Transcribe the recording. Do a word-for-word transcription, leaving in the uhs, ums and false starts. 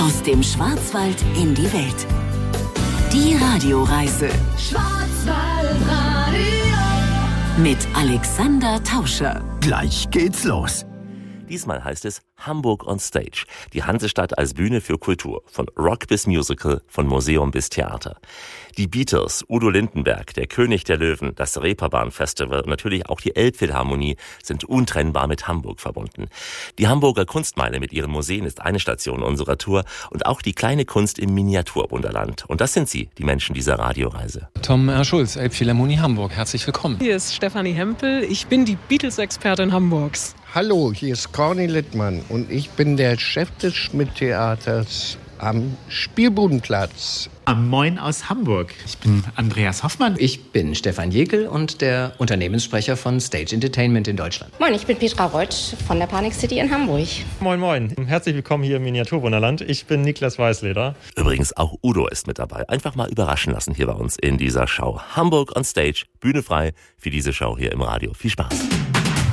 Aus dem Schwarzwald in die Welt. Die Radioreise. Schwarzwaldradio. Mit Alexander Tauscher. Gleich geht's los. Diesmal heißt es Hamburg on Stage. Die Hansestadt als Bühne für Kultur. Von Rock bis Musical, von Museum bis Theater. Die Beatles, Udo Lindenberg, der König der Löwen, das Reeperbahn Festival und natürlich auch die Elbphilharmonie sind untrennbar mit Hamburg verbunden. Die Hamburger Kunstmeile mit ihren Museen ist eine Station unserer Tour und auch die kleine Kunst im Miniaturwunderland. Und das sind sie, die Menschen dieser Radioreise. Tom R. Schulz, Elbphilharmonie Hamburg. Herzlich willkommen. Hier ist Stefanie Hempel. Ich bin die Beatles-Expertin Hamburgs. Hallo, hier ist Corny Littmann und ich bin der Chef des Schmidt-Theaters am Spielbudenplatz. Am Moin aus Hamburg. Ich bin Andreas Hoffmann. Ich bin Stefan Jekel und der Unternehmenssprecher von Stage Entertainment in Deutschland. Moin, ich bin Petra Reutsch von der Panik City in Hamburg. Moin, moin. Herzlich willkommen hier im Miniaturwunderland. Ich bin Niklas Weißleder. Übrigens auch Udo ist mit dabei. Einfach mal überraschen lassen hier bei uns in dieser Show. Hamburg on Stage, Bühne frei für diese Show hier im Radio. Viel Spaß.